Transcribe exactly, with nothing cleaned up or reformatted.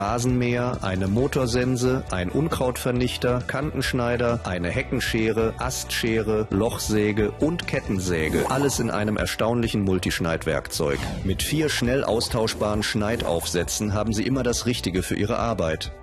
Rasenmäher, eine Motorsense, ein Unkrautvernichter, Kantenschneider, eine Heckenschere, Astschere, Lochsäge und Kettensäge. Alles in einem erstaunlichen Multischneidwerkzeug. Mit vier schnell austauschbaren Schneidaufsätzen haben Sie immer das Richtige für Ihre Arbeit.